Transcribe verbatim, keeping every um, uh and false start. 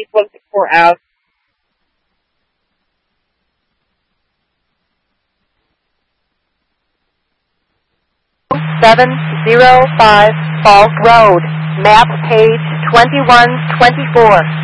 Suite one sixty-four Ave. seven zero five Falls Road, map page twenty-one twenty-four.